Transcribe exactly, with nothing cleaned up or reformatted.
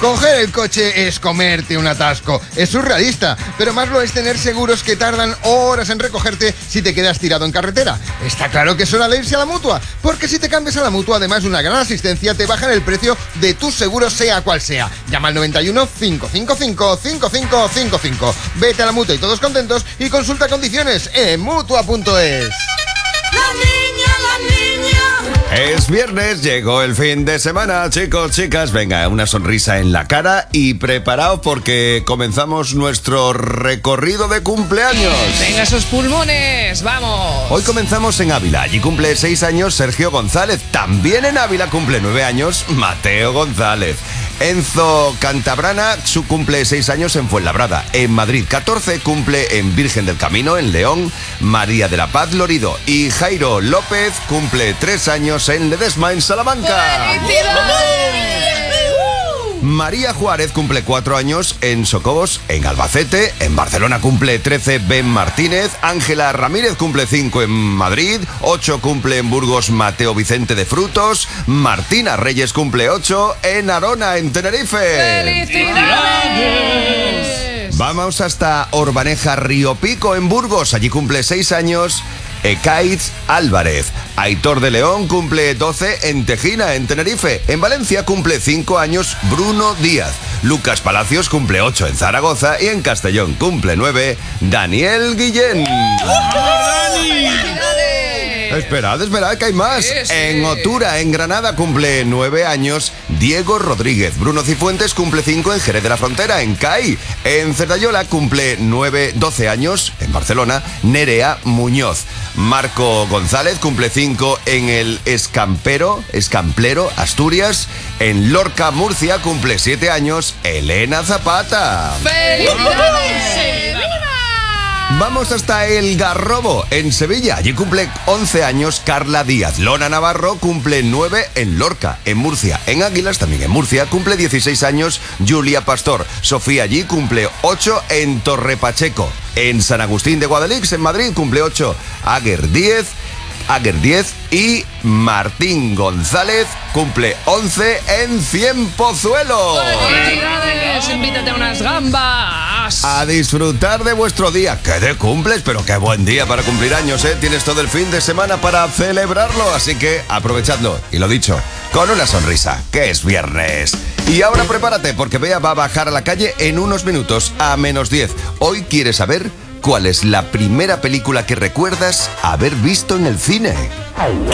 Coger el coche es comerte un atasco. Es surrealista, pero más lo es tener seguros que tardan horas en recogerte si te quedas tirado en carretera. Está claro que es hora de irse a la Mutua, porque si te cambias a la Mutua, además de una gran asistencia, te bajan el precio de tus seguros, sea cual sea. Llama al noventa y uno, cinco cinco cinco, cinco cinco cinco cinco. Vete a la Mutua y todos contentos y consulta condiciones en mutua punto es. La niña, la niña. Es viernes, llegó el fin de semana, chicos, chicas, venga, una sonrisa en la cara y preparaos porque comenzamos nuestro recorrido de cumpleaños. Venga, esos pulmones, vamos. Hoy comenzamos en Ávila, allí cumple seis años Sergio González, también en Ávila cumple nueve años Mateo González. Enzo Cantabrana, su cumple seis años en Fuenlabrada. En Madrid, catorce, cumple en Virgen del Camino, en León, María de la Paz Lorido. Y Jairo López cumple tres años en Ledesma, en Salamanca. ¡Felicidades! María Juárez cumple cuatro años en Socobos, en Albacete. En Barcelona cumple trece Ben Martínez. Ángela Ramírez cumple cinco en Madrid. ocho cumple en Burgos Mateo Vicente de Frutos. Martina Reyes cumple ocho en Arona, en Tenerife. ¡Felicidades! Vamos hasta Orbaneja Río Pico, en Burgos. Allí cumple seis años Ekaitz Álvarez. Aitor de León cumple doce en Tejina, en Tenerife. En Valencia cumple cinco años Bruno Díaz. Lucas Palacios cumple ocho en Zaragoza. Y en Castellón cumple nueve Daniel Guillén. Esperad, esperad, que hay más. Sí, sí. En Otura, en Granada, cumple nueve años Diego Rodríguez. Bruno Cifuentes cumple cinco en Jerez de la Frontera, en C A I. En Cerdayola cumple nueve, doce años, en Barcelona, Nerea Muñoz. Marco González cumple cinco en el Escampero, Escamplero, Asturias. En Lorca, Murcia, cumple siete años Elena Zapata. ¡Felicidades! Vamos hasta El Garrobo, en Sevilla. Allí cumple once años Carla Díaz. Lona Navarro cumple nueve en Lorca. En Murcia, en Águilas, también en Murcia, cumple dieciséis años Julia Pastor. Sofía allí cumple ocho en Torre Pacheco. En San Agustín de Guadalix, en Madrid, cumple ocho Aguer diez. Aguer diez y Martín González cumple once en Cienpozuelo. ¡Felicidades! Invítate a unas gambas. A disfrutar de vuestro día. ¡Qué de cumples! Pero qué buen día para cumplir años, ¿eh? Tienes todo el fin de semana para celebrarlo, así que aprovechadlo. Y lo dicho, con una sonrisa, que es viernes. Y ahora prepárate, porque Bea va a bajar a la calle en unos minutos, a menos diez. Hoy quiere saber cuál es la primera película que recuerdas haber visto en el cine.